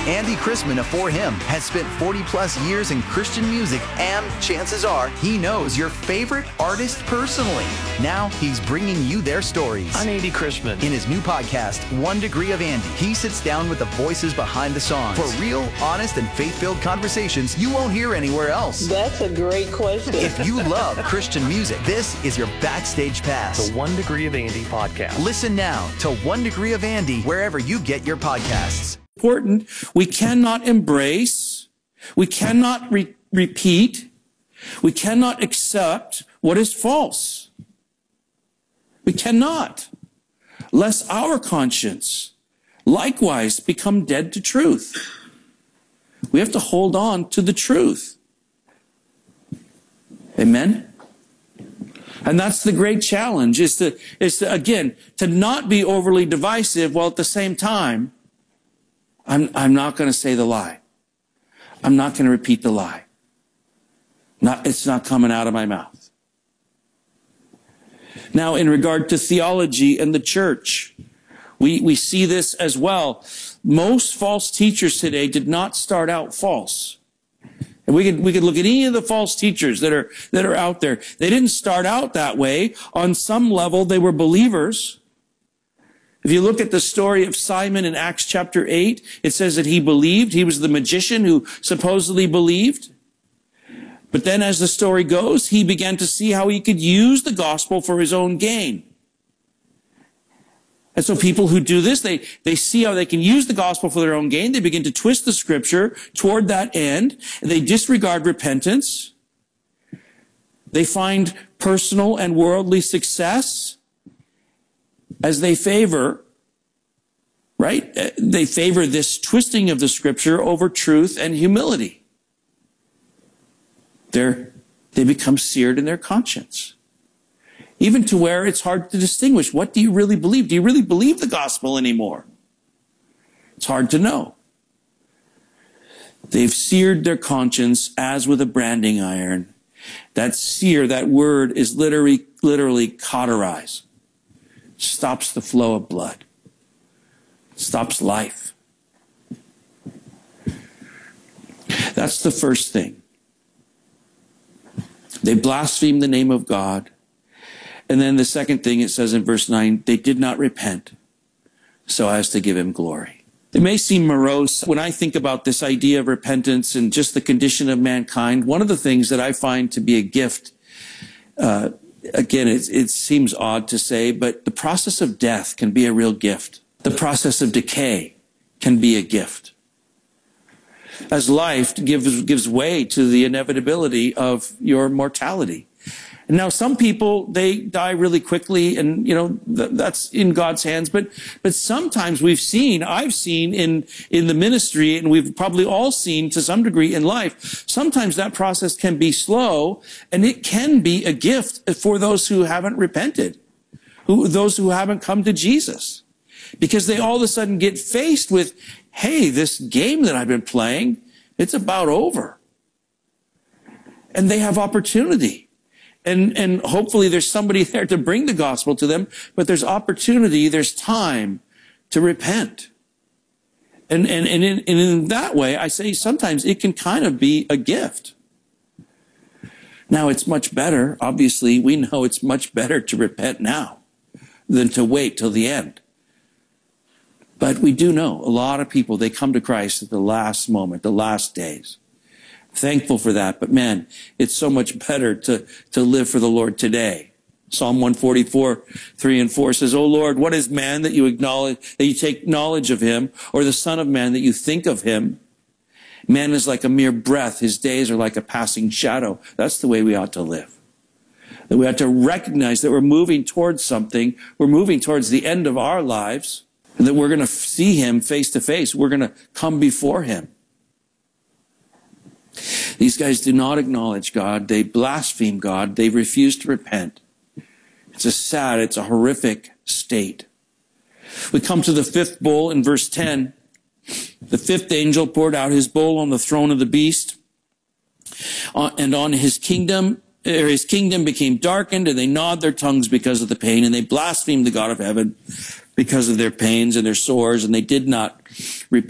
Andy Chrisman of For Him has spent 40 plus years in Christian music, and chances are he knows your favorite artist personally. Now he's bringing you their stories. I'm Andy Chrisman. In his new podcast, 1 Degree of Andy, he sits down with the voices behind the songs for real, honest, and faith-filled conversations you won't hear anywhere else. That's a great question. If you love Christian music, this is your backstage pass. The 1 Degree of Andy podcast. Listen now to 1 Degree of Andy wherever you get your podcasts. Important. We cannot embrace, we cannot repeat, we cannot accept what is false. We cannot, lest our conscience likewise become dead to truth. We have to hold on to the truth. Amen? And that's the great challenge, is to again, to not be overly divisive while at the same time, I'm not going to say the lie. I'm not going to repeat the lie. It's not coming out of my mouth. Now, in regard to theology and the church, we see this as well. Most false teachers today did not start out false. And we could look at any of the false teachers that are out there. They didn't start out that way. On some level, they were believers. If you look at the story of Simon in Acts chapter 8, it says that he believed. He was the magician who supposedly believed. But then as the story goes, he began to see how he could use the gospel for his own gain. And so people who do this, they see how they can use the gospel for their own gain. They begin to twist the scripture toward that end. They disregard repentance. They find personal and worldly success as they favor, right? They favor this twisting of the scripture over truth and humility. They become seared in their conscience. Even to where it's hard to distinguish. What do you really believe? Do you really believe the gospel anymore? It's hard to know. They've seared their conscience as with a branding iron. That sear, that word is literally cauterize. Stops the flow of blood. Stops life. That's the first thing. They blaspheme the name of God. And then the second thing, it says in verse 9, they did not repent so as to give him glory. It may seem morose when I think about this idea of repentance and just the condition of mankind. One of the things that I find to be a gift, again, it seems odd to say, but the process of death can be a real gift. The process of decay can be a gift. As life gives way to the inevitability of your mortality. And now some people, they die really quickly, and that's in God's hands. But sometimes I've seen in the ministry, and we've probably all seen to some degree in life, sometimes that process can be slow, and it can be a gift for those who haven't repented, those who haven't come to Jesus. Because they all of a sudden get faced with, hey, this game that I've been playing, it's about over. And they have opportunity. And hopefully there's somebody there to bring the gospel to them, but there's opportunity, there's time to repent. And in that way, I say sometimes it can kind of be a gift. Now it's much better, obviously, we know it's much better to repent now than to wait till the end. But we do know a lot of people, they come to Christ at the last moment, the last days. Thankful for that, but man, it's so much better to live for the Lord today. Psalm 144, 3 and 4 says, "O Lord, what is man that you acknowledge, that you take knowledge of him, or the son of man that you think of him? Man is like a mere breath. His days are like a passing shadow." That's the way we ought to live. That we ought to recognize that we're moving towards something. We're moving towards the end of our lives, and that we're going to see him face to face. We're going to come before him. These guys do not acknowledge God. They blaspheme God. They refuse to repent. It's a horrific state. We come to the fifth bowl in verse 10. The fifth angel poured out his bowl on the throne of the beast, and on his kingdom became darkened, and they gnawed their tongues because of the pain, and they blasphemed the God of heaven because of their pains and their sores, and they did not repent.